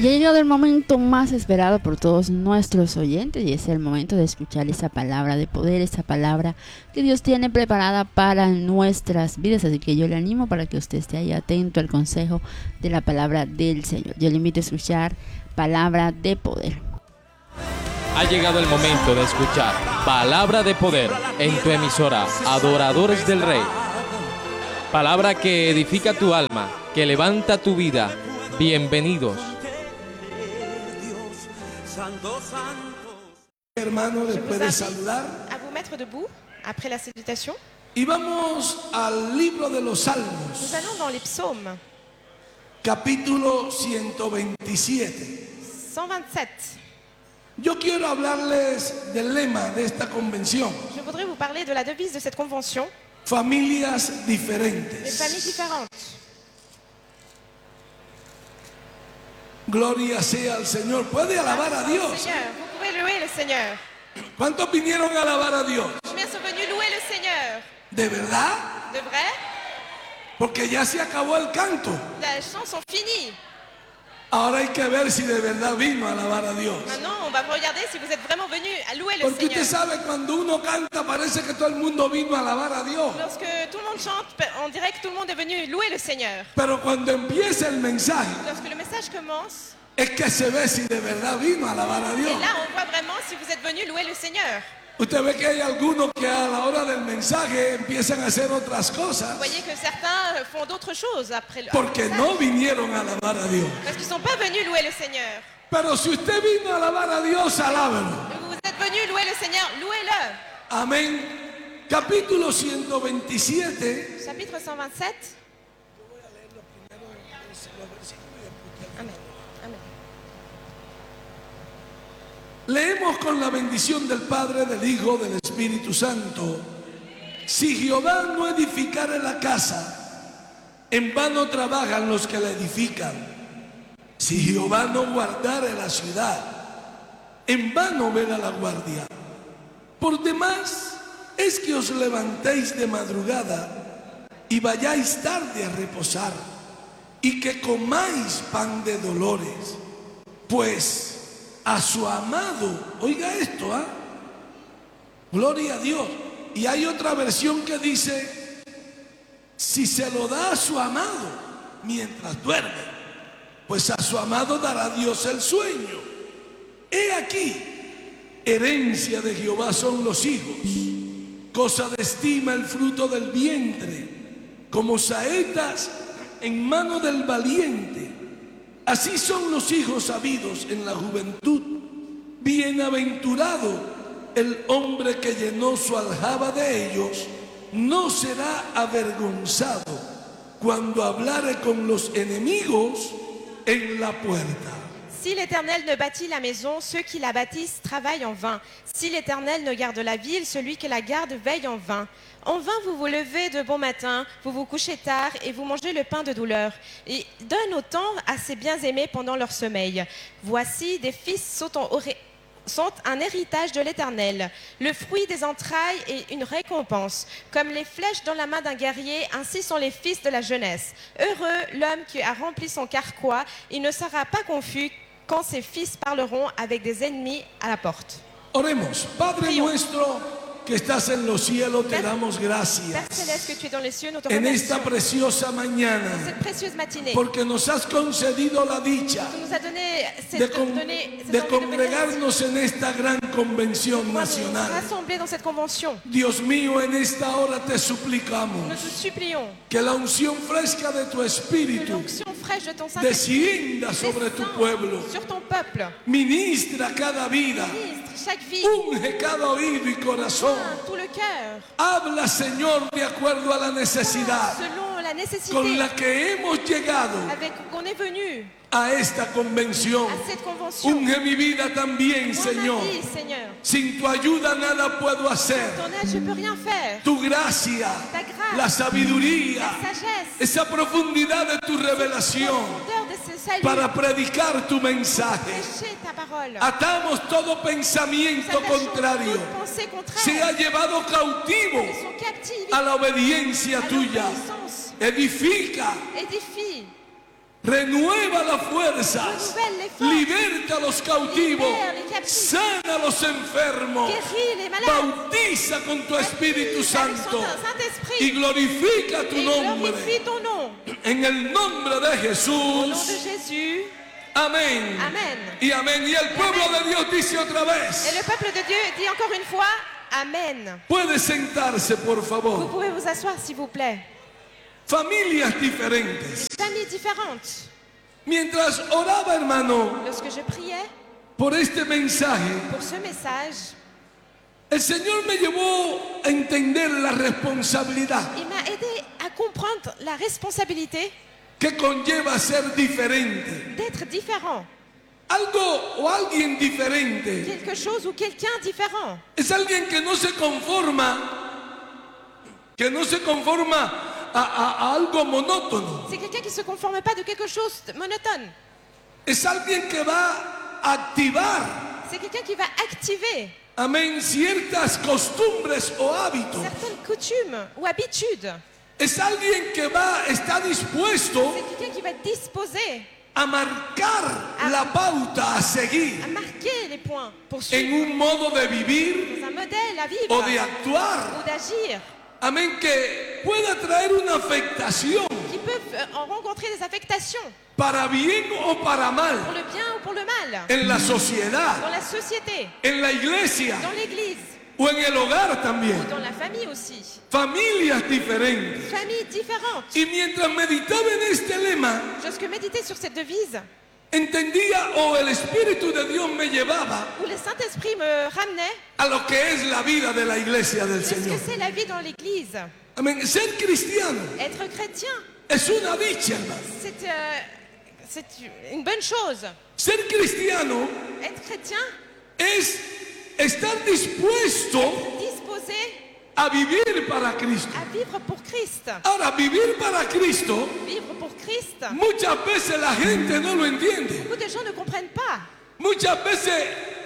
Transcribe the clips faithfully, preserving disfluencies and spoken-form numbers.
Y ha llegado el momento más esperado por todos nuestros oyentes y es el momento de escuchar esa palabra de poder, esa palabra que Dios tiene preparada para nuestras vidas. Así que yo le animo para que usted esté ahí atento al consejo de la palabra del Señor. Yo le invito a escuchar palabra de poder. Ha llegado el momento de escuchar palabra de poder en tu emisora Adoradores del Rey. Palabra que edifica tu alma, que levanta tu vida. Bienvenidos. Hermano, después de saludar, à vous mettre debout après la salutation. y vamos al libro de los Nous Salmos, allons dans les psaumes capítulo ciento veintisiete. cent vingt-sept. Yo quiero hablarles del lema de esta convención: Je voudrais vous parler de la devise de cette convention, familias les diferentes. familles différentes. Gloria sea al Señor. Puede alabar a Dios. Seigneur, vous pouvez louer le Seigneur. ¿Cuántos vinieron a alabar a Dios? Combien sont venus louer le Seigneur? ¿De verdad? De vrai? Porque ya se acabó el canto. Les chants sont finis. Ahora hay que ver si de verdad vino a alabar a Dios. Maintenant, on va regarder si vous êtes vraiment venus à louer le Porque usted Seigneur. sabe, cuando uno canta parece que todo el mundo vino a alabar a Dios. Lorsque tout le monde chante, on dirait que tout le monde est venu louer le Seigneur. Pero cuando empieza el mensaje, Lorsque le message commence, es que se ve si de verdad vino a alabar a Dios. et là, on voit vraiment si vous êtes venus louer le Seigneur. Usted ve que hay algunos que a la hora del mensaje empiezan a hacer otras cosas Vous voyez que certains font d'autres choses après le porque message, no vinieron a alabar a Dios. parce qu'ils ne sont pas venus louer le Seigneur. Pero si usted vino a alabar a Dios, alábelo. Vous êtes venus louer le Seigneur, louez-le. Amén. Capítulo ciento veintisiete. Chapitre cent vingt-sept. Amen. Amen. Leemos con la bendición del Padre, del Hijo, del Espíritu Santo. Si Jehová no edificare la casa, en vano trabajan los que la edifican. Si Jehová no guardare la ciudad, en vano vela la guardia. Por demás es que os levantéis de madrugada y vayáis tarde a reposar, y que comáis pan de dolores, pues a su amado, oiga esto, ¿ah? Gloria a Dios. Y hay otra versión que dice, si se lo da a su amado mientras duerme, pues a su amado dará Dios el sueño. He aquí, herencia de Jehová son los hijos, cosa de estima el fruto del vientre, como saetas en mano del valiente. Así son los hijos habidos en la juventud. Bienaventurado el hombre que llenó su aljaba de ellos, no será avergonzado cuando hablare con los enemigos en la puerta. Si l'Éternel ne bâtit la maison, ceux qui la bâtissent travaillent en vain. Si l'Éternel ne garde la ville, celui qui la garde veille en vain. En vain vous vous levez de bon matin, vous vous couchez tard et vous mangez le pain de douleur. Et donne autant à ses bien-aimés pendant leur sommeil. Voici, des fils sont, en, sont un héritage de l'Éternel, le fruit des entrailles et une récompense. Comme les flèches dans la main d'un guerrier, ainsi sont les fils de la jeunesse. Heureux l'homme qui a rempli son carquois, il ne sera pas confus quand ses fils parleront avec des ennemis à la porte. Oremos. Padre nuestro que estás en los cielos, te damos gracias Père Céleste, que tu es dans les cieux, nous te en remercions esta preciosa pour mañana, cette précieuse matinée. porque nos has concedido la dicha Tu nous as donné cette, de, con- donné cette de envie de venir congregarnos en esta gran convención nous nacional. rassembler dans cette convention. Dios mío, en esta hora te Nous suplicamos te supplions que la unción fresca de tu que Espíritu l'onction fraîche de ton Saint-Esprit descienda sobre tu pueblo, sur ton peuple. ministra cada vida, Ministre chaque vie, unge cada oído y corazón. tout le cœur, Habla, Señor, de acuerdo a la necesidad selon la con nécessité la que hemos llegado avec qu'on est venu a esta convención. à cette convention. Unge mi vida también, Mon Señor. vie, Seigneur, Sin tu ayuda nada puedo hacer. ton aide, je ne peux rien faire. Tu gracia, Ta grâce, la sabiduría, la sagesse, esa profundidad de tu revelación l'odeur de ce salut, para predicar tu mensaje. prêcher ta parole. Atamos todo pensamiento S'attachons contrario. toute pensée contraire, Se ha llevado cautivo ils sont captifs a la obediencia à tuya. l'obéissance. Edifica, Édifie, renueva las fuerzas, Renouvelle les forces. liberta a los cautivos, Libère les captifs. sana a los enfermos, Guéris les malades. bautiza con tu Espíritu Baptise avec Santo son Saint-Esprit. y glorifica tu Et nombre. glorifie ton nom. En el nombre de Au nom de Jesús. Jésus. Amén. Amen. Y amén. Y el pueblo de Dios dice otra Et vez. le peuple de Dieu dit encore une fois, Amen. Puede sentarse, por Vous favor. pouvez vous asseoir s'il vous plaît. Familias diferentes. Familles différentes. Mientras oraba, hermano, Lorsque je priais por este mensaje, pour ce message, el Señor me llevó a entender la responsabilidad il m'a aidé à comprendre la responsabilité que conlleva ser diferente. d'être différent. Algo o alguien diferente Quelque chose ou quelqu'un différent. es alguien que no se conforma, que no se conforma a, a- a algo monótono. C'est quelqu'un qui ne se conforme pas de quelque chose de monotone. Es alguien que va a activar, C'est quelqu'un qui va activer amén, ciertas costumbres o hábitos. certaines coutumes ou habitudes. Es alguien que va, está dispuesto C'est quelqu'un qui va être disposé a marcar la pauta a seguir à marquer les points pour en suivre un modo de vivir dans un modèle à vivre o de actuar. ou d'agir Amén, que pueda traer una afectación qui peuvent euh, en rencontrer des affectations para bien o para pour mal le bien ou pour le mal en la dans sociedad, la société, en la iglesia dans l'église o en el hogar ou también. dans la famille aussi. Familias diferentes. Familles différentes. Y mientras meditaba en este lema, Lorsque méditer sur cette devise, entendía o el Espíritu de Dios me llevaba où le Saint-Esprit me ramenait, a lo que es la vida de la iglesia del c'est ce Señor. que c'est la vie dans l'église. Amén. Ser cristiano Être chrétien, es una dicha, hermano. c'est euh, c'est une bonne chose. Ser cristiano Être chrétien, es estar dispuesto disposé a vivir para Cristo. à vivre pour Christ. Ahora, vivir para Cristo, Vivre pour Christ. muchas veces la gente no lo entiende. Beaucoup de gens ne comprennent pas. Muchas veces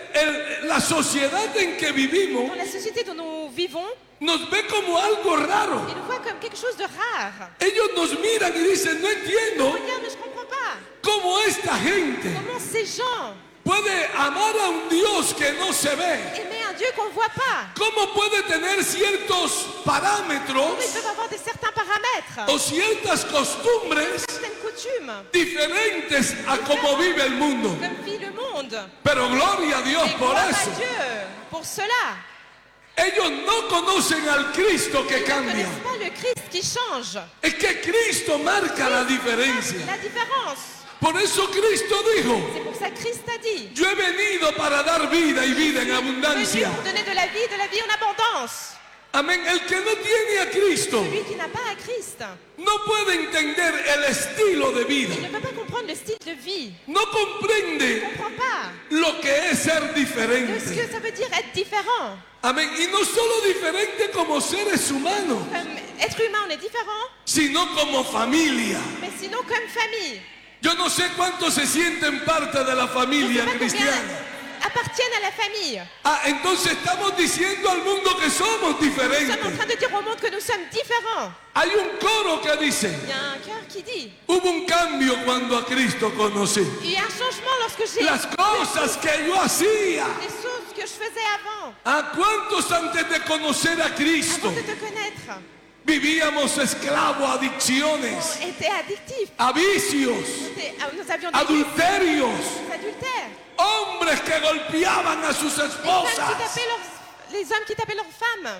el- la sociedad en que vivimos Dans la société dont nous vivons, nos ve como algo raro. ils nous voient comme quelque chose de rare. Ellos nos miran y dicen, no entiendo Regarde, mais je comprends pas. cómo esta gente Comment ces gens puede amar a un Dios que no se ve. aimer un Dieu qu'on ne voit pas. ¿Cómo puede tener ciertos parámetros Comment ils peuvent avoir des certains paramètres, o ciertas costumbres certaines coutumes, diferentes a cómo vive el mundo? comme vit le monde. Pero gloria a Dios Et por gloire eso. à Dieu pour cela. Ellos no conocen al Cristo que Ils ne cambia. connaissent pas le Christ qui change. Es que Cristo marca la diferencia. La différence. Por eso Cristo dijo, C'est pour ça que Christ a dit, yo he venido para dar vida y vida en venu abundancia. pour donner de la vie, de la vie en abondance. Amén. El que no tiene a Cristo Celui qui n'a pas à Christ, no puede entender el estilo de vida. il ne peut pas comprendre le style de vie. No Il ne comprende comprend pas lo que es ser de ce diferente. que ça veut dire être différent. Amén. Y no solo diferente como seres humanos, Comme être humain, on est différent, sino como familia. mais sinon comme famille. Yo no sé cuántos se sienten parte de la Je ne sais familia pas combien cristiana. appartiennent à la famille. Ah, entonces estamos diciendo al mundo que somos Nous sommes en diferentes. train de dire au monde que nous sommes différents. Hay un coro que dice, Il y a un cœur qui dit, hubo un cambio cuando a Cristo conocí. il y a un changement lorsque j'ai Las cosas que yo hacía. les choses que je faisais avant, ¿A cuántos antes de conocer a Cristo avant de te connaître, vivíamos esclavos a adicciones, on était addictifs. a vicios, On était- ah, Nous avions des vices, adulterios, des adultères. hombres que golpeaban a sus Les femmes qui esposas? tapaient leurs- les hommes qui tapaient leurs femmes.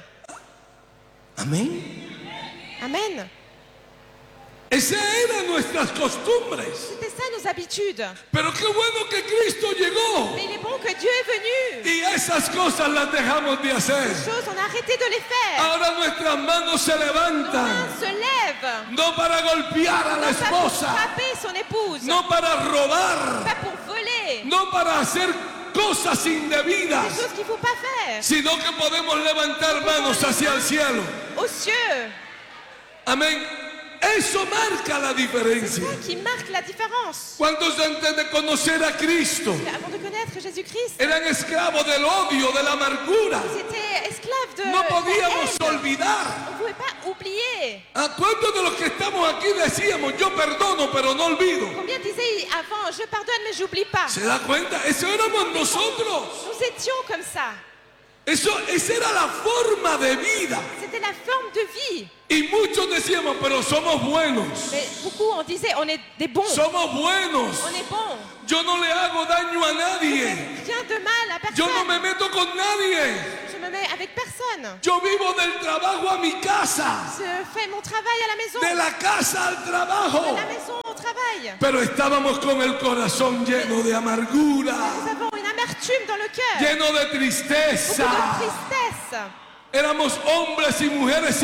Amén. Amen. Esas eran nuestras costumbres. C'était ça nos habitudes. Pero qué bueno que Cristo llegó Mais il est bon que Dieu est venu. y esas cosas las dejamos de hacer. Ces choses, on a arrêté de les faire. Ahora nuestras manos se Nos mains levantan, se lèvent. no para golpear a la Non pas pour esposa, frapper son épouse. no para robar, Pas pour voler. no para hacer cosas Des indebidas, choses qu'il ne faut pas faire. sino que podemos levantar manos hacia el cielo. Aux cieux. Amén. Eso marca la diferencia. C'est ça qui marque la différence. ¿Cuántos antes de conocer a Cristo Avant de connaître Jésus-Christ, eran esclavos del odio, de la amargura? ils étaient esclaves de no la podíamos haine. olvidar. On ne pouvait pas oublier. ¿A cuántos de los que estamos aquí decíamos, yo perdono, pero no olvido? Combien disaient avant, je pardonne mais j'oublie pas. ¿Se da cuenta? Eso éramos nosotros. Nous étions comme ça. Eso, esa era la forma de vida. C'était la forme de vie. Y muchos decíamos, pero somos buenos. Mais beaucoup on disait, on est des bons. Somos buenos. On est bons. Yo no le hago daño a nadie. Rien de mal à Yo no personne. me meto con nadie. Je me mets avec personne. Yo vivo del trabajo a mi casa. Je fais mon travail à la maison. De la casa al trabajo. De la maison au travail. Pero estábamos con el corazón lleno de amargura, Nous avons une amertume dans le cœur. lleno de Beaucoup de tristeza. tristesse. Éramos hombres y mujeres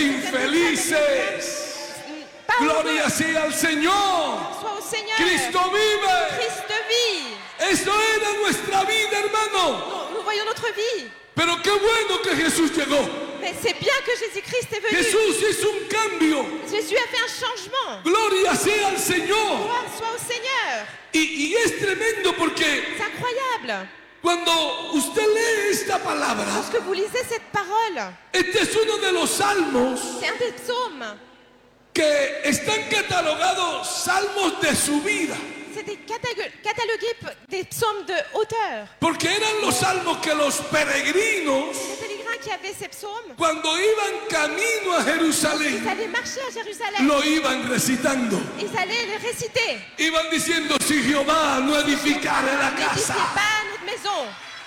infelices. Pas Gloria sea al Señor. heureux. Sois au Seigneur. Cristo vive. Christ vit. Eso era nuestra vida, hermano. Nous, nous voyons notre vie. Pero qué bueno que Jesús llegó. Mais c'est bien que Jésus-Christ est venu. Jesús hizo un cambio. Jésus a fait un changement. Gloria sea al Señor. Gloire soit au Seigneur. Y, y es tremendo porque C'est incroyable. cuando usted lee esta palabra, Lorsque vous lisez cette parole, este es uno de los salmos c'est un des psaumes. que están catalogados salmos de su vida. C'était catalogué, catalogué p- des psaumes de hauteur. Porque eran los salmos que los peregrinos, Les pèlerins qui avaient ces psaumes, cuando iban camino a ils Jerusalén, allaient marcher à Jérusalem. lo iban recitando. Ils allaient les réciter. Iban diciendo, si Jehová no edificare la N'édifiez casa, pas notre maison.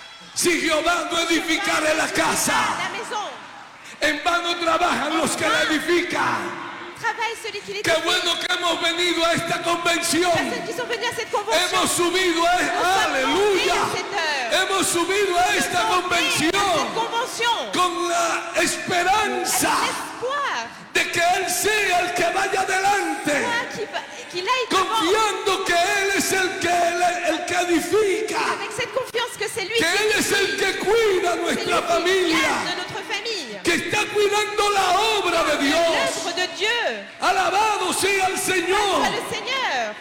si Jehová no edificare la casa, La maison. en vano trabajan los que la edifican. Travaille celui qui Qué l'édifie. bueno que hemos venido a esta convención. Les personnes qui sont venues à cette convention. Hemos subido a esta, aleluya. Hemos subido a esta Cette convención convention. con la esperanza L'espoir. de que Él sea el que vaya adelante, L'espoir qu'il va- qu'il aille devant. confiando que Él es el que, el que edifica, Avec cette confiance que c'est lui que qui Él es el que cuida c'est lui nuestra qui familia, garde de notre famille. que está cuidando la obra de Dios. L'œuvre de Dieu. Alabado sea el Señor. Par le Seigneur.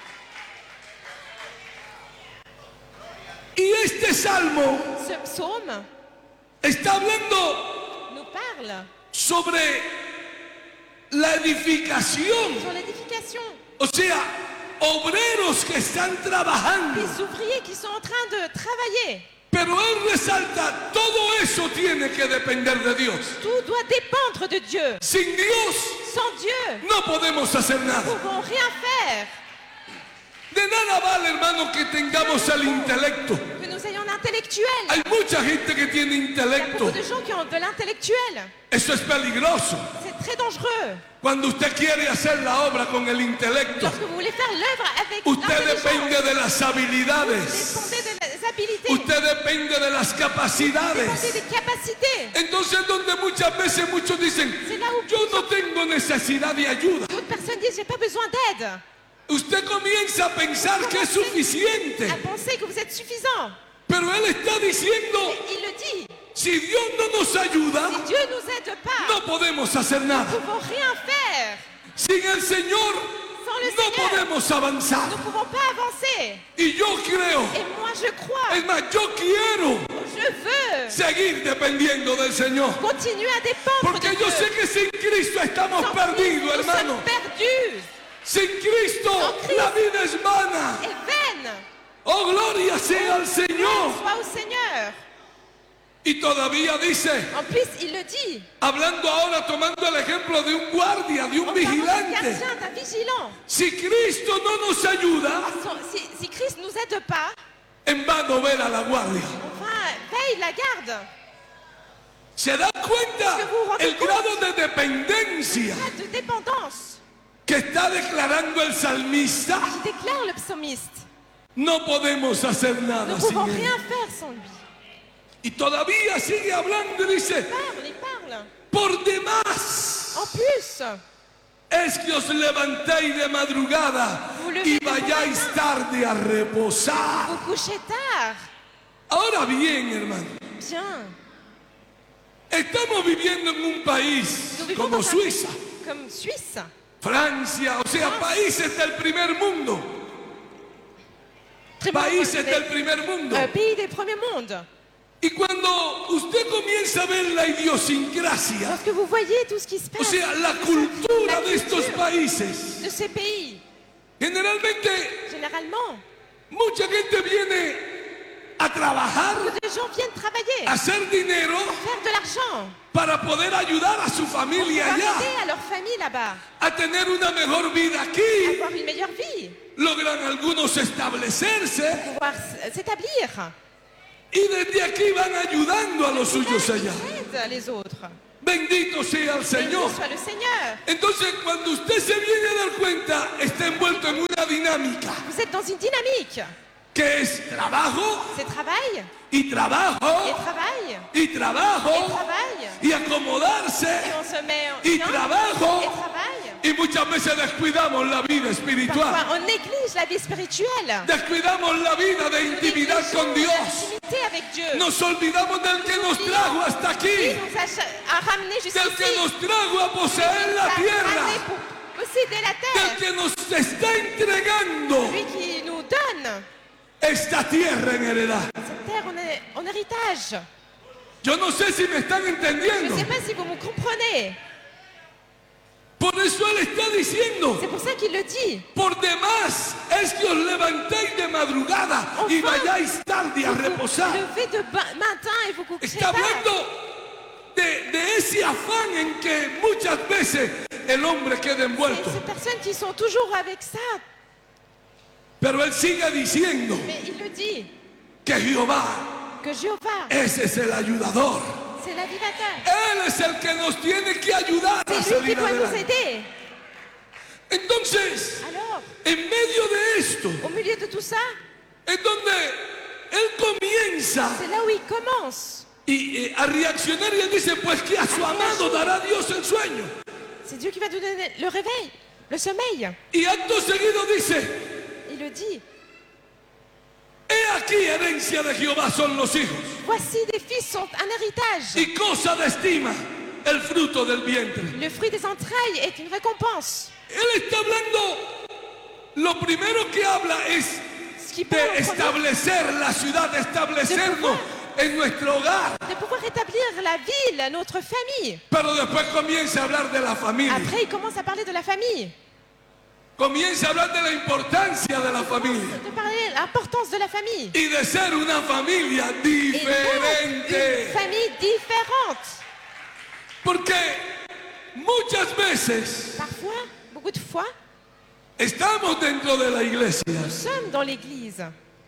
Y este salmo Ce psaume está hablando nous parle sobre la edificación, sur l'édification. o sea, obreros que están trabajando. Des ouvriers qui sont en train de travailler. Pero él resalta, todo eso tiene que depender de Dios. Tout doit dépendre de Dieu. Sin Dios Sans Dieu, no podemos hacer nous ne nada. pouvons rien faire. De nada vale, hermano, que tengamos el intelecto. Que nous ayons un intellectuel. Hay mucha gente que tiene Il y a beaucoup intelecto. de gens qui ont de l'intellectuel. Eso es peligroso. C'est très dangereux. Cuando usted quiere hacer la obra con el intelecto, Lorsque vous voulez faire l'œuvre avec usted l'intelligence, depende de las habilidades. dépendez des habilités, Usted depende de las dépendez capacidades. des capacités. Entonces, donde muchas veces muchos dicen, C'est là où yo no tengo necesidad de ayuda. d'autres personnes disent j'ai pas besoin d'aide. Usted comienza a pensar que es suficiente. À penser que vous êtes suffisant. Pero él está diciendo, Il le dit. si Dios no nos ayuda, Si Dieu nous aide pas, no podemos hacer nous nada. ne pouvons rien faire. Sin el Señor, Sans le no Seigneur, podemos avanzar. nous ne pouvons pas avancer. Y yo creo, Et moi je crois, es más, yo quiero je veux seguir dependiendo del Señor. continuer à dépendre Porque de yo Dieu. sé que sin Cristo estamos Sans perdidos, Christ, nous hermano. sommes perdus Sin Cristo, Sans Christ. la vida es vana. et vaines. Oh, gloria sea al Señor. Sois au Seigneur. Y todavía dice, En plus, il le dit. hablando ahora, tomando el ejemplo de un guardia, de un En parlant d'un vigilante. gardien, d'un vigilant. Si Cristo no nos ayuda, Sans- Si, si Christ nous aide pas, en vano ver a la guardia. enfin, veille la garde. ¿Se da cuenta Es que vous rendez el grado de dependencia Pas de dépendance. que está declarando el salmista? Qui déclare le psalmiste. No podemos hacer Nous nada ne sin pouvons él. rien faire sans lui. Y todavía sigue hablando y dice, Il parle, il parle. por demás En plus, es que os levantéis de madrugada Vous levez y de bon vayáis matin. tarde a reposar. vous couchez tard. Ahora bien, hermano, Bien. estamos viviendo en un país Nous vivons como dans un Suiza, pays comme Suisse. Francia, o sea, países del primer mundo. Très bon, Países des- del primer mundo. euh, pays des premiers mondes. Y cuando usted comienza a ver la idiosincrasia, Lorsque vous voyez tout ce qui se o passe sea, la cultura de estos países, de ces pays, generalmente généralement, mucha gente viene a trabajar, les gens viennent travailler, a hacer dinero faire de l'argent, para poder ayudar a su pour familia allá, aider à leur famille là-bas, a tener una mejor vida aquí. avoir une meilleure vie, Logran algunos establecerse pouvoir s- s'établir. y desde aquí van ayudando a los suyos allá. Aide les autres. Bendito sea el Béni Señor. soit le Seigneur. Entonces, cuando usted se viene a dar cuenta, está envuelto en una dinámica Vous êtes dans une dynamique. que es trabajo C'est travail y et trabajo travail y et trabajo travail. y acomodarse Et on se met en y bien trabajo et travail. y muchas veces descuidamos la vida espiritual, Parfois, on néglige la vie spirituelle. descuidamos la vida de intimidad con Dios, L'intimité avec Dieu. nos olvidamos del que nos trajo hasta Qui aquí, nous a, cha- a ramené del jusqu'ici. que nos trajo a poseer Nous la a ramené tierra, pour posséder la del terre. que nos está entregando Lui qui nous donne esta tierra en heredad. cette terre en, hé- en héritage. Yo no sé si me están Je entendiendo. ne sais pas si vous me comprenez. Por eso Él está diciendo, C'est pour ça qu'il le dit. por demás es que os levantéis de madrugada y Enfin, vayáis tarde a Vous reposar. levez de ba- matin et vous couchez Está tard. hablando de, de ese afán en que muchas veces el hombre queda Et envuelto. ces personnes qui sont toujours avec ça. Pero Él sigue diciendo Mais il le dit. que Jehová, Que Jéhovah, ese es el ayudador. c'est l'avivateur. Él es el que nos tiene que ayudar a C'est lui qui salir doit nous adelante. aider. Entonces, Alors, en medio de esto, au milieu de tout ça, es donde Él comienza c'est là où il commence. y, eh, a reaccionar y Él dice, pues que a su amado dará Dios el sueño. C'est Dieu qui va nous donner le réveil, le sommeil. Y acto seguido dice, Il le dit. he aquí herencia de Jehová son los hijos Voici des fils sont un héritage. y cosa de estima el fruto del vientre. Le fruit des entrailles est une récompense. Él está hablando, lo primero que habla es Ce qui parle de en premier, establecer la ciudad, de establecernos en nuestro hogar. de pouvoir établir la ville, notre famille. Pero después comienza a hablar de la familia. Après, il commence à parler de la famille, Comienza a hablar de la importancia de la familia de parler de l'importance de la famille. y de ser una familia Et donc, une diferente. famille différente. Porque muchas veces Parfois, beaucoup de fois, estamos dentro de la iglesia, nous sommes dans l'église,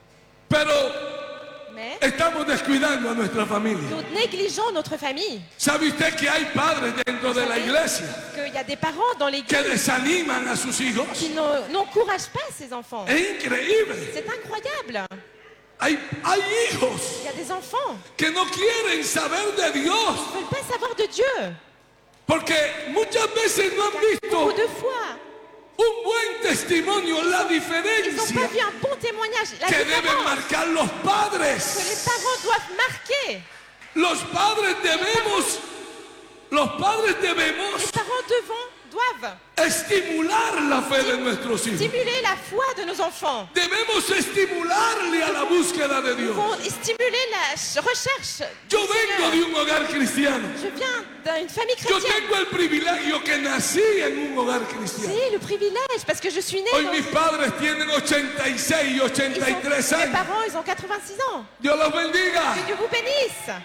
pero mais estamos descuidando a nuestra familia. nous négligeons notre famille. ¿Sabe usted que hay padres dentro de la iglesia Qu'il y a des parents dans que l'église desaniman a sus hijos? qui n'en- n'encouragent pas ses enfants. Es increíble. C'est incroyable. Hay, hay hijos Il y a des enfants que no quieren saber de Dios qui ne veulent pas savoir de Dieu. porque muchas veces no han Beaucoup visto de fois, un buen testimonio, la ils n'ont pas diferencia vu un bon témoignage. La que deben différence marcar los que les padres. parents doivent marquer. Los padres debemos, los padres debemos Les parents devant, doivent estimular la fe de nuestros hijos. stimuler la foi de nos enfants. Debemos estimularle a la búsqueda de Ils Dios. vont stimuler la ch- recherche du Yo vengo de Seigneur. un hogar cristiano. Je viens d'une famille Yo chrétienne. tengo el privilegio que nací en un hogar cristiano. C'est le privilège parce que je suis née Hoy dans... mis padres tienen ochenta y seis y Ils ont- ochenta y tres mes años. parents, ils ont quatre-vingt-six ans. Dios los bendiga. Que Dieu vous bénisse.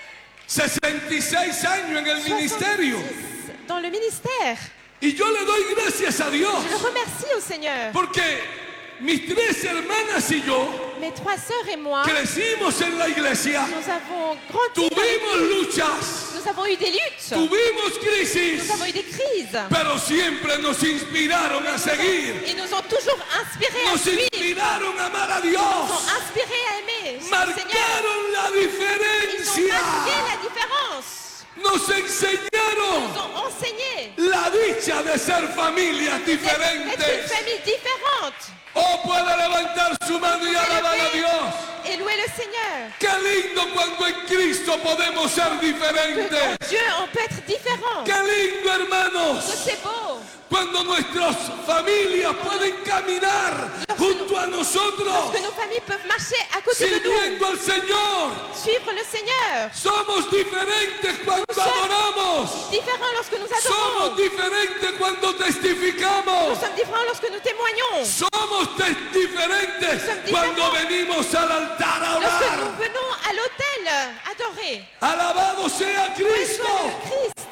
sesenta y seis años en el ministerio. soixante-six dans le ministère. Y yo le doy gracias a Dios. Je le remercie au Seigneur. Porque mis tres hermanas y yo Mes trois sœurs et moi, crecimos en la iglesia. nous avons grandi, dans Tuvimos l'église. luchas. Nous avons eu des luttes, Tuvimos crisis. nous avons eu des crises. Pero siempre nos inspiraron a seguir. Ils nous ont toujours inspirés à Nos suivre, inspiraron a amar a nous Dios. ont inspirés à aimer le Seigneur. Marcaron la Ils ont diferencia. marqué la différence. Nos Ils enseñaron nous ont enseigné la dicha de ser familias d'être une diferentes. famille différente. Oh, puede levantar su mano y alabar a Dios. Et louer le Seigneur. Qué lindo cuando en Cristo podemos ser Que diferentes. en Dieu, on peut être différent. Qué lindo, Que hermanos, c'est beau. Cuando nuestras familias pueden caminar junto a nosotros, Lorsque nos familles peuvent marcher à côté de nous, sirviendo al Señor. suivre le Seigneur. Somos diferentes cuando adoramos. Différents lorsque nous Somos adorons. diferentes cuando Nous testificamos. sommes différents lorsque nous témoignons. Somos te- diferentes Somos cuando diferentes. venimos al altar a Lorsque orar. nous venons à l'autel adorer. Alabado sea Cristo. Christ.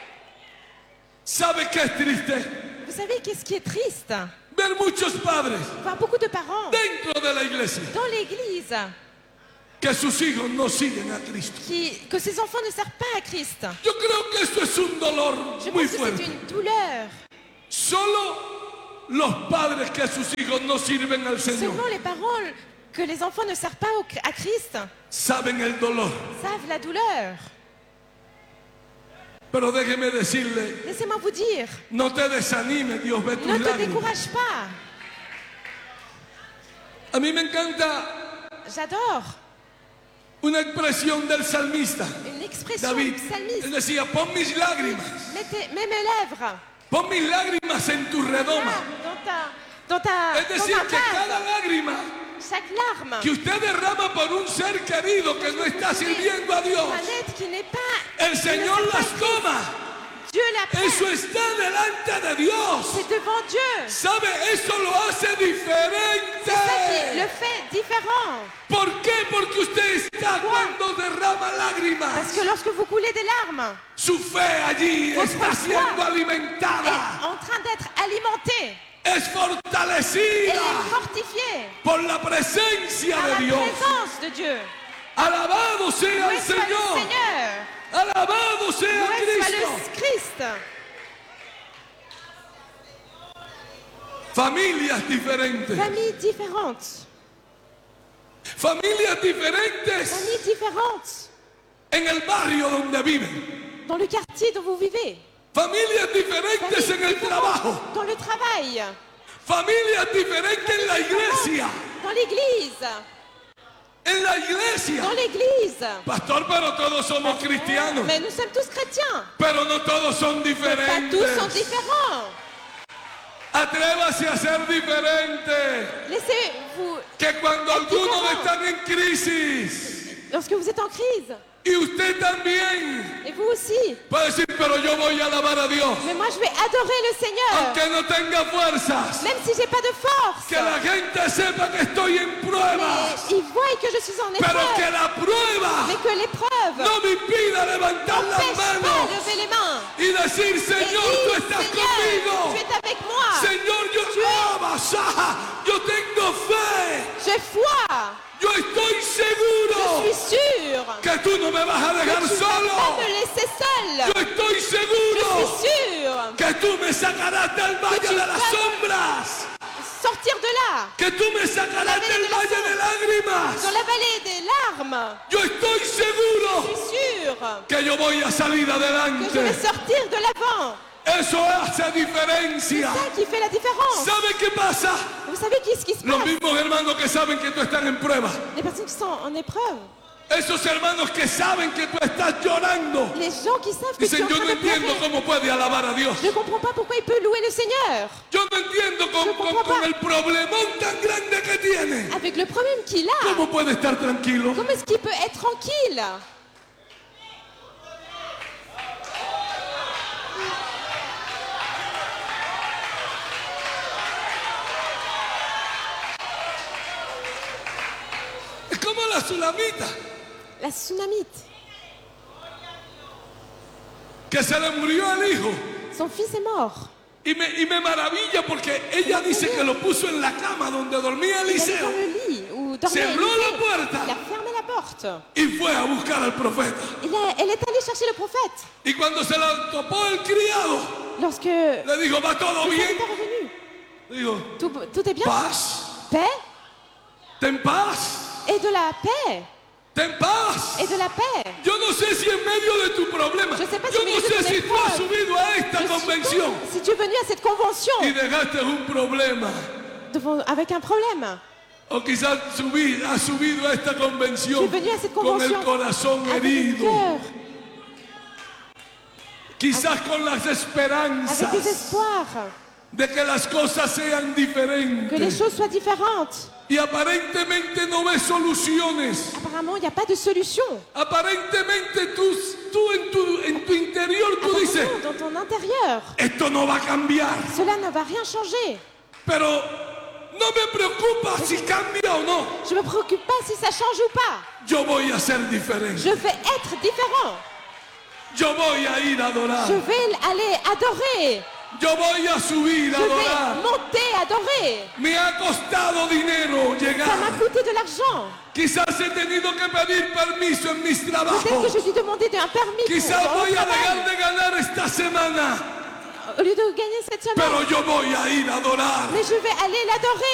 ¿Sabe qué es triste? Vous savez qu'est-ce qui est triste? Ver muchos padres Voir beaucoup de parents dentro de la iglesia dans l'église que sus hijos no siguen a Cristo. qui, que ces enfants ne servent pas à Christ. Yo creo que eso es un dolor Je muy pense que fuerte. c'est une douleur. Solo los padres que a sus hijos no sirven al Señor Seulement les parents que les enfants ne servent pas au- à Christ saben el dolor. savent la douleur. Pero déjeme decirle, Laissez-moi vous dire, no te desanimes, Dios ve tus ne te lágrimas. décourage pas. A mí me encanta J'adore una expresión del salmista, une expression David. du Él psalmiste. decía, pon mis lágrimas, Mets, tes- mets mes lèvres pon mis lágrimas en tu redoma. dans ta, dans ta, Es dans decir, ta que cada vase. lágrima Chaque larme que usted derrama por un ser querido que no está sirviendo a Dios, un être qui n'est pas, el Señor las toma. Dieu la prend. Eso está delante de Dios. C'est devant Dieu. ¿Sabe? Eso lo hace C'est ça qui le diferente. fait différent. ¿Por qué? Porque usted está cuando derrama lágrimas. Parce que lorsque vous coulez des larmes, Su fe allí Votre está foi siendo est alimentada. en train d'être alimentée. Es Elle fortalecida est fortifiée por la presencia par de la Dios. présence de Dieu. Alabado sea Loué el soit le Señor. Seigneur. Alabado sea Loué soit Cristo. le Christ. Familias diferentes. Familles différentes. Familias diferentes Familles différentes. en el barrio donde viven. Dans le quartier dont vous vivez. Familias diferentes Familles en el différentes trabajo. dans le travail. Familias diferentes en la iglesia. Dans l'église. En la iglesia. Dans l'église. Pastor, pero todos somos cristianos. Mais nous sommes tous chrétiens. Pero no todos son Pas tous sont diferentes. différents. Atrévase a ser diferente. Laissez-vous, Que cuando Es algunos diferente. están en crisis lorsque vous êtes en crise, y usted también et vous aussi, puede decir, pero yo voy a alabar a Dios. mais moi je vais adorer le Seigneur, Aunque no tenga fuerzas. même si j'ai pas de force. Que la gente sepa que estoy en Mais pruebas. ils voient que je suis en Pero que épreuve, la prueba mais que l'épreuve no me impida levantar las n'empêche pas de manos lever les mains. y decir, Et Señor, tú dis, estás Seigneur, conmigo. tu es avec moi. Señor, yo Abasá, yo tengo fe. J'ai foi. Yo estoy Je seguro suis sûre que tú no me vas a que dejar tu ne vas solo. pas me laisser seule. Yo estoy Je seguro suis sûre. que tú me sacarás del valle de las sombras. Sortir de là, Que tú me sacarás del valle de lágrimas. dans la vallée des larmes. Yo estoy Je seguro suis sûre que yo voy a salir que je vais adelante. sortir de l'avant. Eso hace C'est diferencia. ça qui fait la différence. ¿Sabe qué pasa? Vous savez qu'est-ce qui se Los passe? mismos hermanos que saben que tú estás en prueba. Les personnes qui sont en épreuve, Esos hermanos que saben que tú estás llorando. les gens qui savent que tu es Dicen, en yo train no de pleurer. entiendo cómo puede alabar a Dios. Je ne comprends pas pourquoi il peut louer le Seigneur. Yo no entiendo con, Yo con- comprends con pas. el problemón tan grande que tiene. Avec le problème qu'il a, ¿Cómo puede estar tranquilo? comment est-ce qu'il peut être tranquille? Es como la Sulamita, La tsunamite. que se le murió el hijo. Son fils est mort. Y me, y me maravilla porque ella dice que lo puso en la cama donde dormía Il est allé Eliseo dans le lit où dormait Cerró la Élisée. puerta. Il a fermé la porte. y fue a buscar al profeta. Il a- elle est allée chercher le prophète. Y cuando se la topó el criado, Lorsque le le dijo, ¿va todo prophète bien? est revenu, Dijo, tout, tout est bien? paz, Paix ten paz, et de la paix. ten paz. Et de la paix. Yo no sé si en medio de tu problema, Yo sé pas yo si no medio de sé tu si tú has épreuve. subido a esta Je convención suppose, si tu es venu à cette convention y dejaste un problema, devant- avec un problème, o quizás subí- has subido a esta convención Tu es venu a cette con el convention corazón avec le herido, cœur quizás con las avec esperanzas des espoirs de que las cosas sean que les diferentes. choses soient différentes. Y aparentemente no ves soluciones. Apparemment, il n'y a pas de solution. Aparentemente tú, tú en, tu, en tu interior tú dices, Apparemment, dans ton intérieur, esto no va a cambiar. cela ne va rien changer. Pero no me preocupa si cambia o no. Je ne me préoccupe pas si ça change ou pas. Yo voy a ser diferente. Je vais être différent. Yo voy a ir a adorar. Je vais aller adorer. Yo voy a subir a Je vais adorar. monter, adorer. Me ha costado dinero Ça llegar. m'a coûté de l'argent. Quizás he tenido que pedir permiso en mis Peut-être trabajos. que je suis demandé un permis pour Quizás dans le voy a dejar travail. de ganar esta semana. Au lieu de gagner cette semaine. Pero yo voy a ir a adorar. Mais je vais aller l'adorer.